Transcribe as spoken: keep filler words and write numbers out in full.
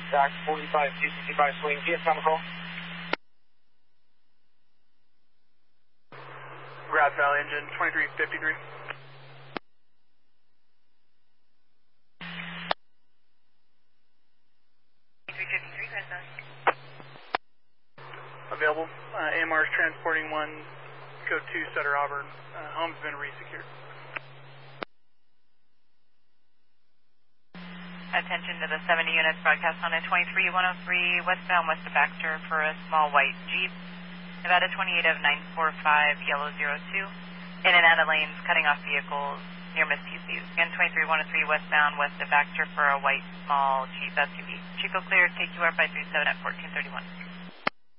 Dock forty-five, G C C five swing, G S on the call. Grass Valley engine twenty-three fifty-three. twenty-three fifty-three, Grass Valley. Available. Uh, A M R is transporting one, code two, Sutter Auburn. Uh, home's been resecured. Attention to the seventy units broadcast on a twenty-three one oh three westbound west of Baxter for a small white Jeep. Nevada twenty-eight of nine four five, yellow zero two. In and out of lanes, cutting off vehicles near Miss P C's. Again, twenty-three one oh three westbound west of Baxter for a white small Jeep S U V. Chico clear, K Q R five three seven at fourteen thirty-one.